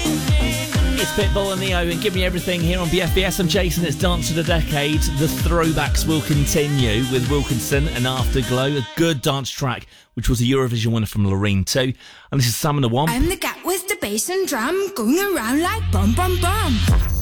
It's Pitbull and Neo and Give Me Everything here on BFBS. I'm Jason. It's Dance of the Decade. The throwbacks will continue with Wilkinson and Afterglow, a good dance track, which was a Eurovision winner from Loreen too. And this is Sam and the Womp. I'm the cat with the bass and drum, going around like bum bum bum.